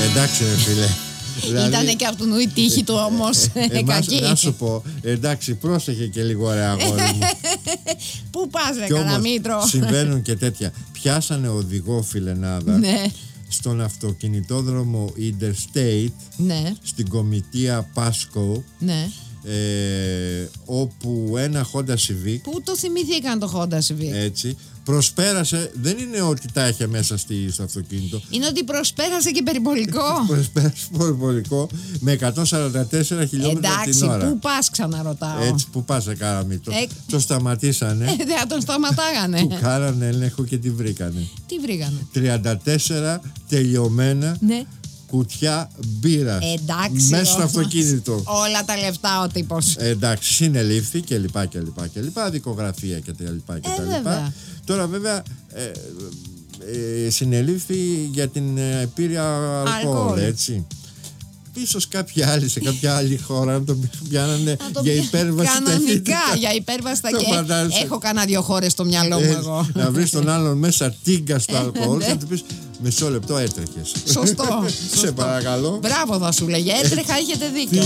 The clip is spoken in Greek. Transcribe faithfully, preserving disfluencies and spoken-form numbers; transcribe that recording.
Εντάξει ρε φίλε. Δηλαδή, ήτανε και αυτού η τύχη του όμως κακή. Να σου πω, εντάξει, πρόσεχε και λίγο ρε αγόρι μου. Πού πας ρε Καραμήτρο? Συμβαίνουν και τέτοια. Πιάσανε οδηγό φιλενάδα, ναι, στον αυτοκινητόδρομο Interstate, ναι, στην Κομιτεία Πάσκο, ναι, ε, όπου ένα Honda Civic. Πού το θυμηθήκαν το Honda Civic? Έτσι, προσπέρασε, δεν είναι ότι τα είχε μέσα στη, στο αυτοκίνητο. Είναι ότι προσπέρασε και περιπολικό. Προσπέρασε περιπολικό με εκατόν σαράντα τέσσερα χιλιόμετρα την ώρα. Εντάξει, πού πας ξαναρωτάω. Έτσι, πού πας ρε Καραμήτρο? Ε... Το σταματήσανε. Ε, δεν τον σταματάγανε. Του κάνανε έλεγχο και τη βρήκανε. Τι βρήκανε? τριάντα τέσσερα τελειωμένα, ναι, κουτιά μπύρας. Εντάξει, μέσα στο αυτοκίνητο. Όλα τα λεφτά ο τύπος. Εντάξει, συνελήφθη και λοιπά και λοιπά και λοιπά, δικογραφία και τα λοιπά και ε, τα λοιπά. Τώρα βέβαια ε, ε, συνελήφθη για την επίρρεια αλκοόλ, αλκοόλ, έτσι. Ίσως κάποιοι άλλοι σε κάποια άλλη χώρα να τον πιάνανε για υπέρβαση ταχύτητα. Κανονικά για υπέρβαση ταχύτητα. Έχω κάνα δύο χώρες στο μυαλό μου εγώ. Να βρεις τον άλλον μέσα τίγκα στο αλκοόλ και να του πεις μισό λεπτό έτρεχες. Σωστό. Σε παρακαλώ. Μπράβο θα σου λέγε, έτρεχα, έχετε δίκιο.